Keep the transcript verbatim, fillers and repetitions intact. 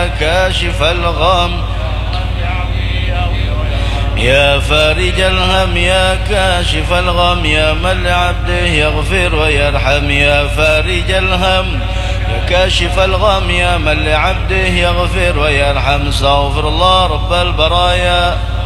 يا كاشف الغم يا فارج الهم يا كاشف الغم يا من لعبده يغفر ويرحم يا فارج الهم يا كاشف الغم يا من لعبده يغفر ويرحم. استغفر الله رب البرايا